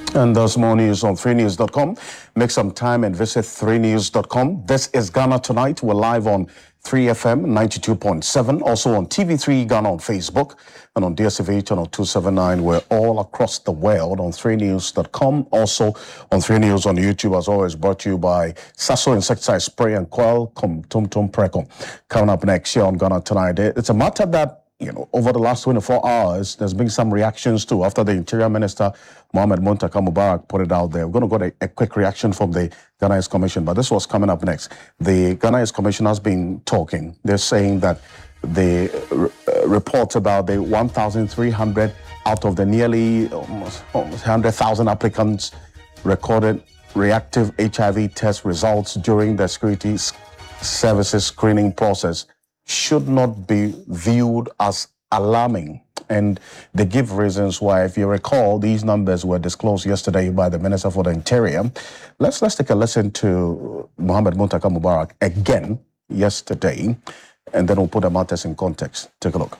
And there's more news on 3news.com. Make some time and visit 3news.com. This is Ghana Tonight. We're live on 3FM 92.7. Also on TV3 Ghana on Facebook and on DSTV channel 279. We're all across the world on 3news.com. Also on 3News on YouTube, as always, brought to you by Sasso Insecticide Spray and Coil Tum Tum Preco. Coming up next here on Ghana Tonight. It's a matter that, over the last 24 hours, there's been some reactions too after the Interior Minister, Mohamed Muntaka Mubarak, put it out there. We're going to get a quick reaction from the Ghanaians Commission, but this was coming up next. The Ghanaians Commission has been talking. They're saying that the reports about the 1,300 out of the nearly almost 100,000 applicants recorded reactive HIV test results during the security services screening process should not be viewed as alarming. And they give reasons why. If you recall, these numbers were disclosed yesterday by the Minister for the Interior. Let's take a listen to Mohamed Muntaka Mubarak again yesterday, and then we'll put the matters in context. Take a look.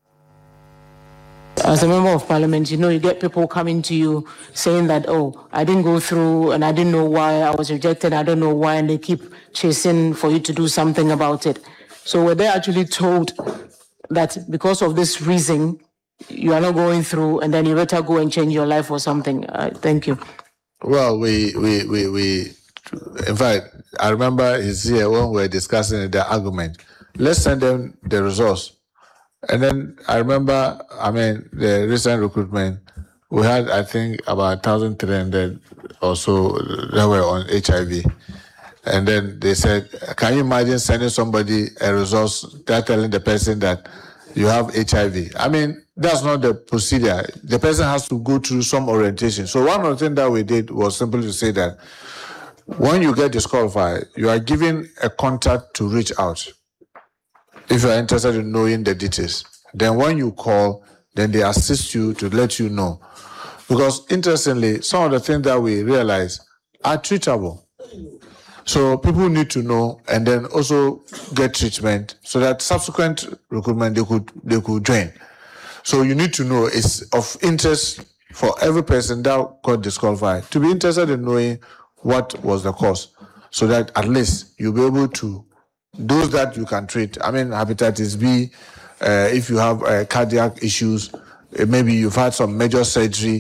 As a member of parliament, you get people coming to you saying that, oh, I didn't go through and I didn't know why I was rejected. I don't know why. And they keep chasing for you to do something about it. So were they actually told that because of this reason, you are not going through and then you better go and change your life or something? Thank you. Well, we in fact, I remember it's here when we were discussing the argument. Let's send them the results. And then I remember, the recent recruitment, we had, I think, about 1,300 or so that were on HIV. And then they said, can you imagine sending somebody a resource, they're telling the person that you have HIV? That's not the procedure. The person has to go through some orientation. So one of the things that we did was simply to say that when you get disqualified, you are given a contact to reach out if you are interested in knowing the details. Then when you call, then they assist you to let you know. Because interestingly, some of the things that we realize are treatable. So people need to know and then also get treatment so that subsequent recruitment they could join. So you need to know it's of interest for every person that got disqualified to be interested in knowing what was the cause, so that at least you'll be able to, those that you can treat. Hepatitis B, if you have cardiac issues, maybe you've had some major surgery,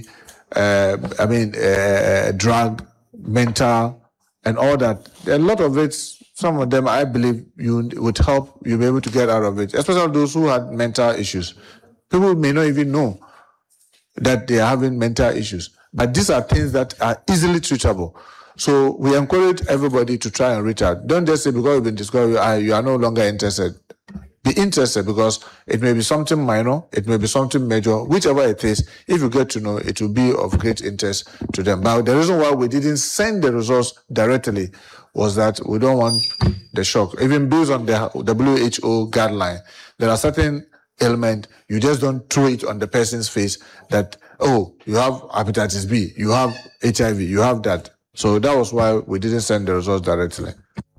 drug, mental, and all that. A lot of it, some of them, I believe, you would help you be able to get out of it, especially those who had mental issues. People may not even know that they are having mental issues. But these are things that are easily treatable. So we encourage everybody to try and reach out. Don't just say because you've been discovered, you are no longer interested. Be interested, because it may be something minor, it may be something major, whichever it is. If you get to know, it will be of great interest to them. Now, the reason why we didn't send the results directly was that we don't want the shock. Even based on the WHO guideline, there are certain ailments, you just don't throw it on the person's face that, oh, you have hepatitis B, you have HIV, you have that. So that was why we didn't send the results directly.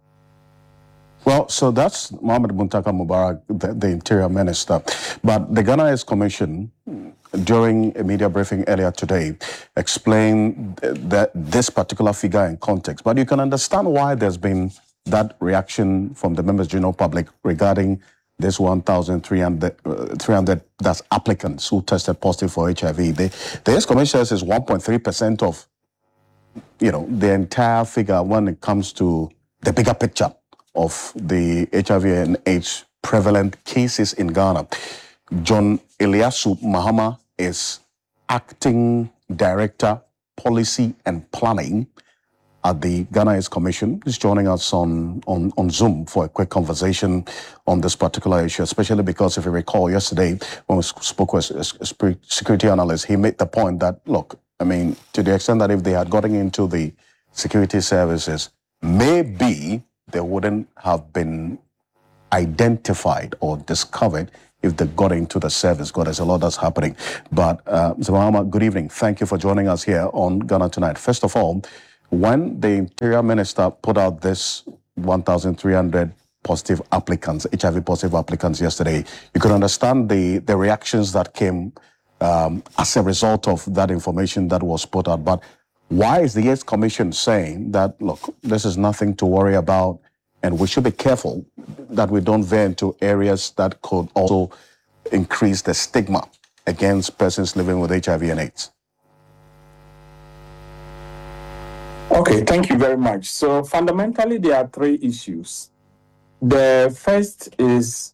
Well, so that's Mohamed Muntaka Mubarak, the Interior Minister. But the Ghanaians Commission, during a media briefing earlier today, explained that this particular figure in context. But you can understand why there's been that reaction from the members general public regarding this 1,300 that's applicants who tested positive for HIV. The Ghanaians Commission says is 1.3% of the entire figure when it comes to the bigger picture of the HIV and AIDS prevalent cases in Ghana. John Eliasu Mahama is Acting Director, Policy and Planning at the Ghanaians Commission. He's joining us on Zoom for a quick conversation on this particular issue, especially because if you recall yesterday when we spoke with a security analyst, he made the point that, look, to the extent that if they had gotten into the security services, maybe they wouldn't have been identified or discovered if they got into the service. God, there's a lot that's happening. But Mr. Mahama, good evening. Thank you for joining us here on Ghana Tonight. First of all, when the Interior Minister put out this 1,300 positive applicants, HIV positive applicants yesterday, you could understand the reactions that came as a result of that information that was put out. But Why is the AIDS Commission saying that, look, this is nothing to worry about, and we should be careful that we don't veer into areas that could also increase the stigma against persons living with HIV and AIDS? Okay, thank you very much. So fundamentally, there are three issues. The first is,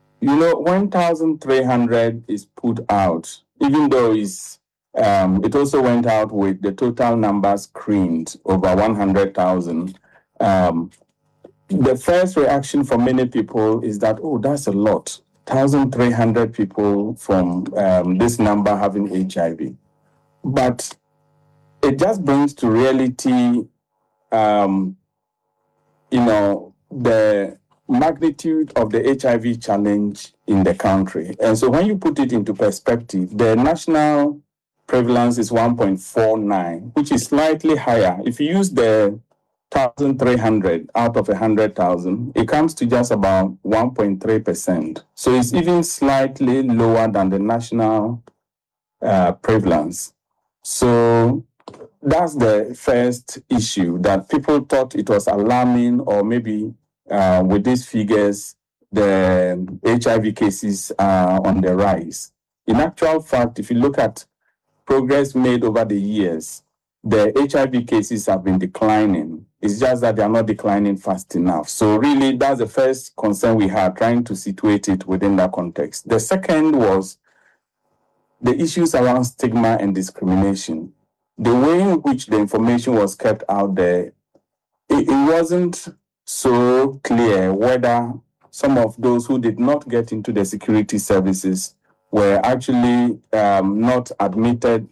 1,300 is put out, even though it also went out with the total number screened over 100,000. The first reaction for many people is that, oh, that's a lot. 1,300 people from this number having HIV. But it just brings to reality, the magnitude of the HIV challenge in the country. And so when you put it into perspective, the national prevalence is 1.49, which is slightly higher. If you use the 1,300 out of 100,000, it comes to just about 1.3%. So it's even slightly lower than the national prevalence. So that's the first issue, that people thought it was alarming, or maybe with these figures, the HIV cases are on the rise. In actual fact, if you look at progress made over the years, the HIV cases have been declining. It's just that they are not declining fast enough. So really, that's the first concern we had, trying to situate it within that context. The second was the issues around stigma and discrimination. The way in which the information was kept out there, it wasn't so clear whether some of those who did not get into the security services were actually not admitted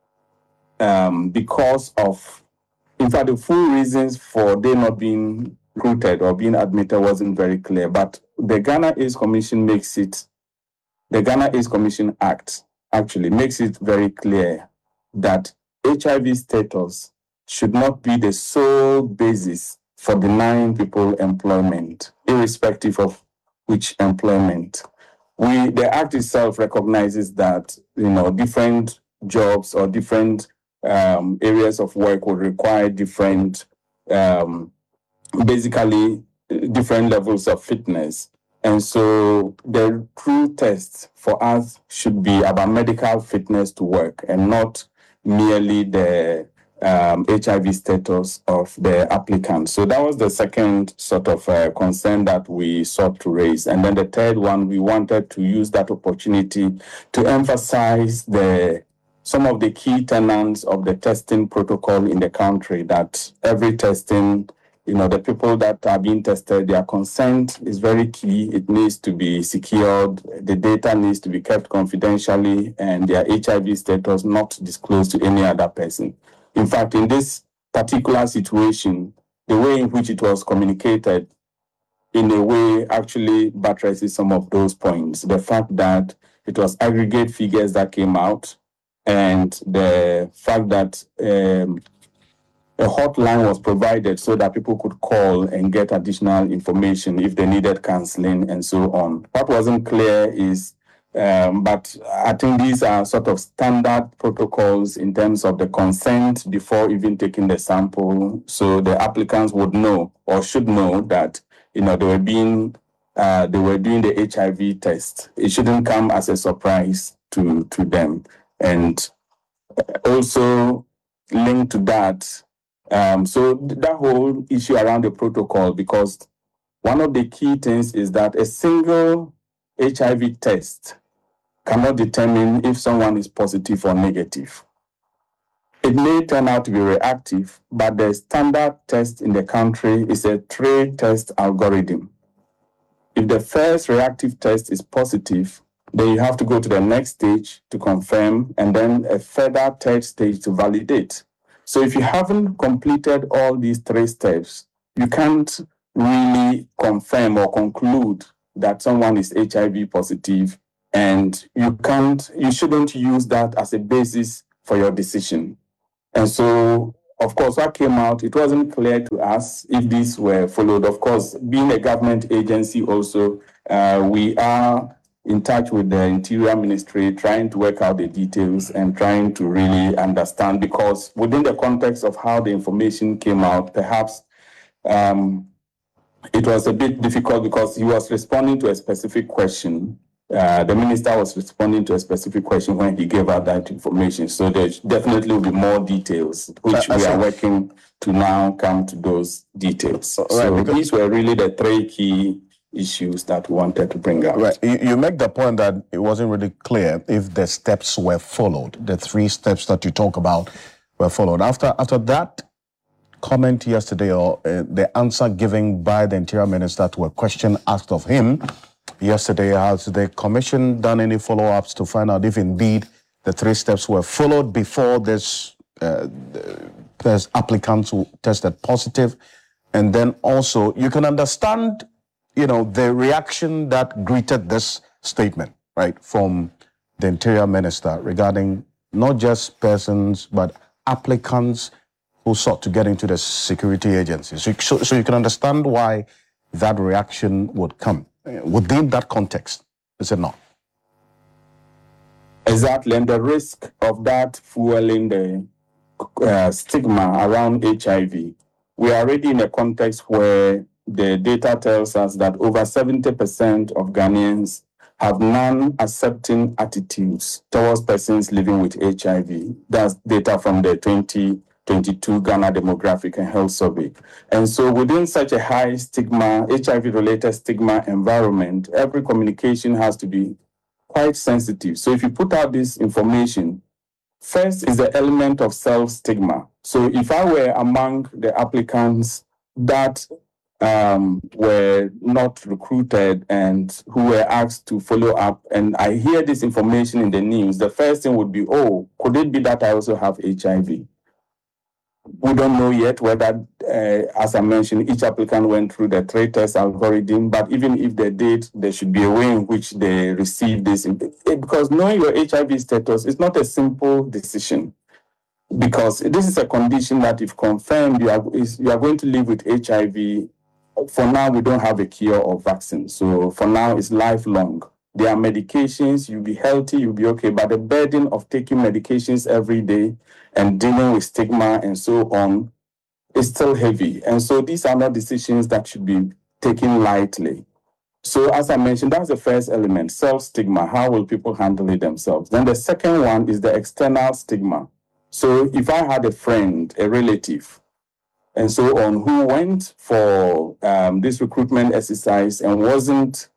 because of, in fact, the full reasons for they not being recruited or being admitted wasn't very clear. But the Ghana AIDS Commission the Ghana AIDS Commission Act actually makes it very clear that HIV status should not be the sole basis for denying people employment, irrespective of which employment. The Act itself recognizes that, different jobs or different areas of work would require different levels of fitness. And so the true test for us should be about medical fitness to work, and not merely the HIV status of the applicant. So that was the second sort of concern that we sought to raise. And then the third one, we wanted to use that opportunity to emphasize some of the key tenets of the testing protocol in the country, that every testing, the people that are being tested, their consent is very key. It needs to be secured. The data needs to be kept confidentially, and their HIV status not disclosed to any other person. In fact, in this particular situation, the way in which it was communicated, in a way, actually buttresses some of those points. The fact that it was aggregate figures that came out, and the fact that a hotline was provided so that people could call and get additional information if they needed counseling and so on. What wasn't clear is, but I think these are sort of standard protocols in terms of the consent before even taking the sample. So the applicants would know, or should know, that they were doing the HIV test. It shouldn't come as a surprise to them. And also linked to that, so that whole issue around the protocol, because one of the key things is that a single HIV test cannot determine if someone is positive or negative. It may turn out to be reactive, but the standard test in the country is a 3-test algorithm. If the first reactive test is positive, then you have to go to the next stage to confirm, and then a further third stage to validate. So if you haven't completed all these 3 steps, you can't really confirm or conclude that someone is HIV positive, and you shouldn't use that as a basis for your decision. And so, of course, what came out, it wasn't clear to us if these were followed. Of course, being a government agency also, we are in touch with the Interior Ministry, trying to work out the details and trying to really understand, because within the context of how the information came out, perhaps it was a bit difficult because he was responding to a specific question. The minister was responding to a specific question when he gave out that information. So there definitely will be more details, which we are working to now come to those details. So these were really the three key issues that we wanted to bring up. Right. You make the point that it wasn't really clear if the steps were followed. The 3 steps that you talk about were followed. After that comment yesterday, or the answer given by the Interior Minister to a question asked of him yesterday, has the Commission done any follow-ups to find out if indeed the 3 steps were followed before this applicants who tested positive? And then also, you can understand, the reaction that greeted this statement, right, from the Interior Minister regarding not just persons, but applicants who sought to get into the security agencies. So you can understand why that reaction would come within that context, is it not? Exactly, and the risk of that fueling the stigma around HIV. We are already in a context where the data tells us that over 70% of Ghanaians have non-accepting attitudes towards persons living with HIV. That's data from the 2022 Ghana Demographic and Health Survey. And so within such a high stigma, HIV-related stigma environment, every communication has to be quite sensitive. So if you put out this information, first is the element of self-stigma. So if I were among the applicants that were not recruited and who were asked to follow up, and I hear this information in the news, the first thing would be, oh, could it be that I also have HIV? We don't know yet whether, as I mentioned, each applicant went through the 3-test algorithm, but even if they did, there should be a way in which they receive this. Because knowing your HIV status is not a simple decision, because this is a condition that if confirmed, you are going to live with HIV. For now, we don't have a cure or vaccine. So for now, it's lifelong. There are medications, you'll be healthy, you'll be okay, but the burden of taking medications every day and dealing with stigma and so on is still heavy. And so these are not decisions that should be taken lightly. So as I mentioned, that's the first element, self-stigma. How will people handle it themselves? Then the second one is the external stigma. So if I had a friend, a relative, and so on, who went for this recruitment exercise and wasn't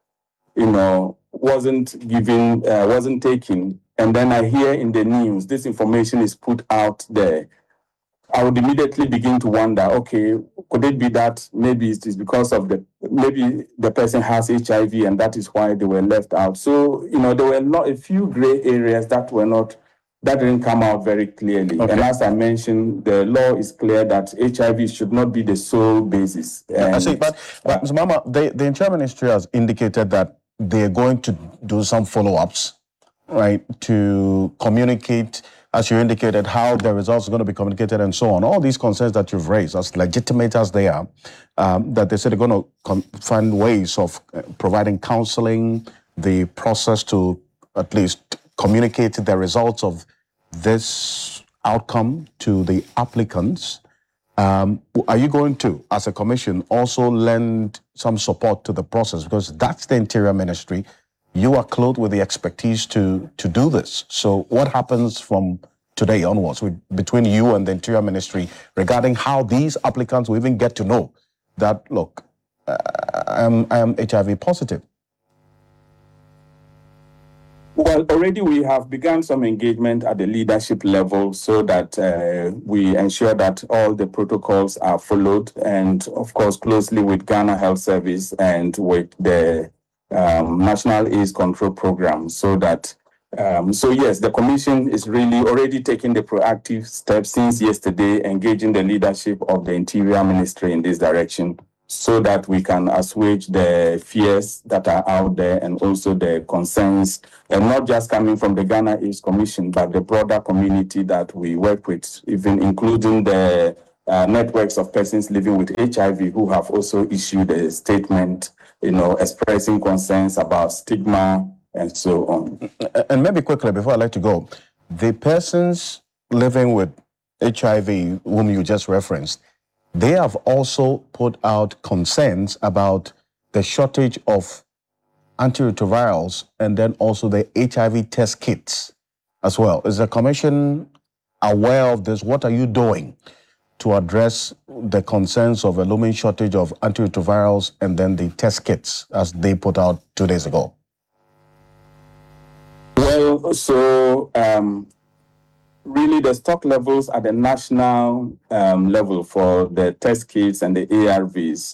taken, and then I hear in the news this information is put out there, I would immediately begin to wonder, okay, could it be that maybe it is because of maybe the person has HIV and that is why they were left out. So, there were not a few gray areas that didn't come out very clearly. Okay. And as I mentioned, the law is clear that HIV should not be the sole basis. I see, but Mama, the Interior Ministry has indicated that they're going to do some follow-ups, right, to communicate, as you indicated, how the results are going to be communicated and so on. All these concerns that you've raised, as legitimate as they are, that they said they're going to find ways of providing counseling, the process to at least communicate the results of this outcome to the applicants. Are you going to, as a commission, also lend some support to the process? Because that's the Interior Ministry. You are clothed with the expertise to do this. So what happens from today onwards between you and the Interior Ministry regarding how these applicants will even get to know that, look, I am HIV positive? Well, already we have begun some engagement at the leadership level so that we ensure that all the protocols are followed, and of course closely with Ghana Health Service and with the National AIDS Control Program, so that yes, the Commission is really already taking the proactive steps since yesterday, engaging the leadership of the Interior Ministry in this direction, so that we can assuage the fears that are out there and also the concerns, and not just coming from the Ghana AIDS Commission, but the broader community that we work with, even including the networks of persons living with HIV who have also issued a statement, expressing concerns about stigma and so on. And maybe quickly, before I let you go, the persons living with HIV, whom you just referenced, they have also put out concerns about the shortage of antiretrovirals and then also the HIV test kits as well. Is the Commission aware of this? What are you doing to address the concerns of a looming shortage of antiretrovirals and then the test kits as they put out 2 days ago? Well, so really the stock levels at the national level for the test kits and the ARVs,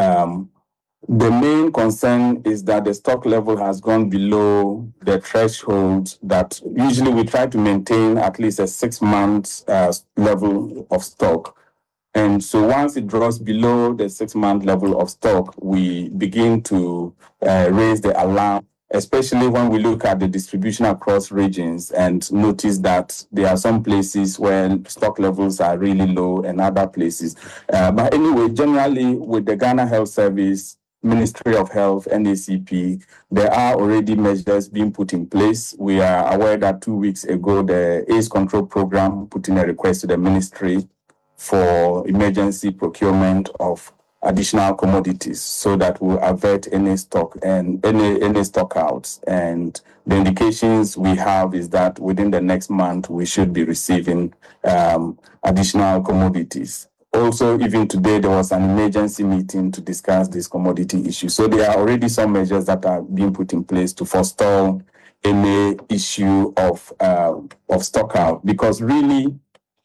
the main concern is that the stock level has gone below the threshold that usually we try to maintain at least a 6 months level of stock. And so once it drops below the 6 month level of stock, we begin to raise the alarm, especially when we look at the distribution across regions and notice that there are some places where stock levels are really low and other places. But anyway, generally with the Ghana Health Service, Ministry of Health, NACP, there are already measures being put in place. We are aware that 2 weeks ago, the AIDS Control Program put in a request to the ministry for emergency procurement of additional commodities so that will avert any stock and any stock outs. And the indications we have is that within the next month we should be receiving additional commodities. Also, even today there was an emergency meeting to discuss this commodity issue. So there are already some measures that are being put in place to forestall any issue of stock out, because really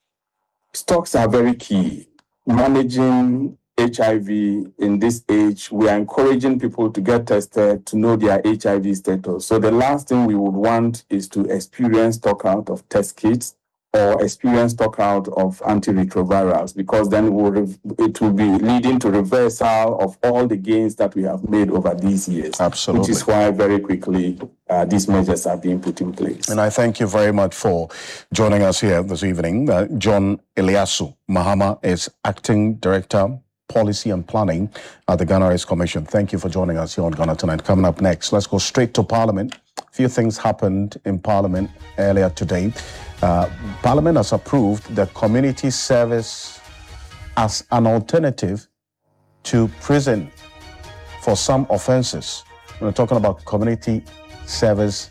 stocks are very key. Managing HIV in this age, we are encouraging people to get tested to know their HIV status. So the last thing we would want is to experience stock out of test kits or experience stock out of antiretrovirals, because then it will be leading to reversal of all the gains that we have made over these years. Absolutely. Which is why very quickly these measures are being put in place. And I thank you very much for joining us here this evening. John Iliasu Mahama is Acting Director, Policy and Planning at the Ghana AIDS Commission. Thank you for joining us here on Ghana Tonight. Coming up next, let's go straight to Parliament. A few things happened in Parliament earlier today. Parliament has approved the community service as an alternative to prison for some offences. We're talking about community service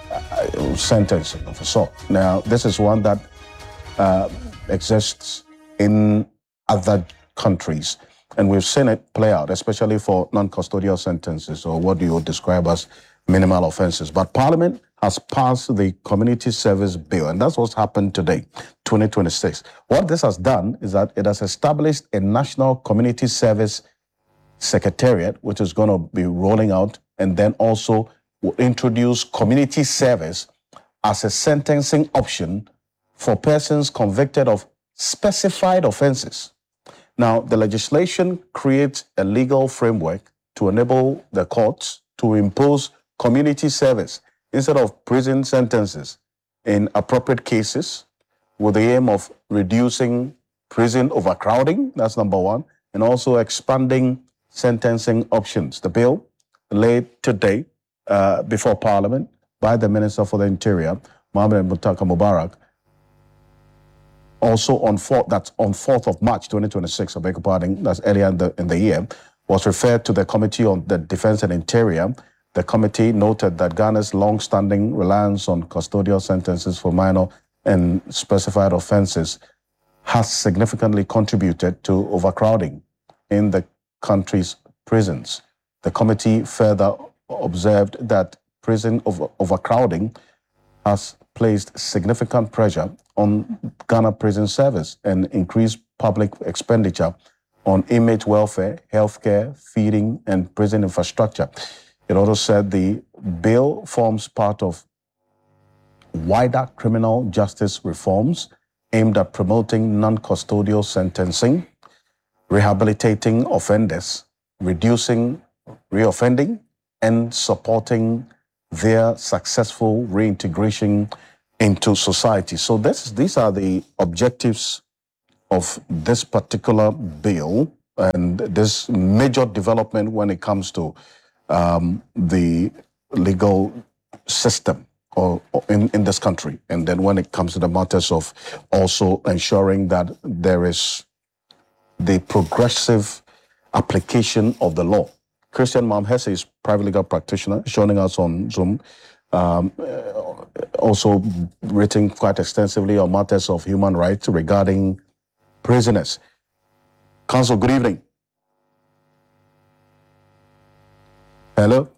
sentencing of assault. Now, this is one that exists in other countries, and we've seen it play out, especially for non-custodial sentences, or what you would describe as minimal offences. But Parliament has passed the Community Service Bill, and that's what's happened today, 2026. What this has done is that it has established a National Community Service Secretariat, which is going to be rolling out, and then also will introduce community service as a sentencing option for persons convicted of specified offences. Now, the legislation creates a legal framework to enable the courts to impose community service instead of prison sentences in appropriate cases, with the aim of reducing prison overcrowding, that's number one, and also expanding sentencing options. The bill laid today before Parliament by the Minister for the Interior, Mohamed Muntaka Mubarak, also on 4th of March 2026, I beg your pardon, that's earlier in the year, was referred to the Committee on the Defence and Interior. The committee noted that Ghana's long-standing reliance on custodial sentences for minor and specified offences has significantly contributed to overcrowding in the country's prisons. The committee further observed that prison overcrowding has placed significant pressure on Ghana prison service and increased public expenditure on inmate welfare, healthcare, feeding, and prison infrastructure. It also said the bill forms part of wider criminal justice reforms aimed at promoting non-custodial sentencing, rehabilitating offenders, reducing reoffending, and supporting their successful reintegration into society. So these are the objectives of this particular bill and this major development when it comes to the legal system or in this country. And then when it comes to the matters of also ensuring that there is the progressive application of the law. Christian Mamhese is private legal practitioner, joining us on Zoom. Also written quite extensively on matters of human rights regarding prisoners. Counsel, good evening. Hello?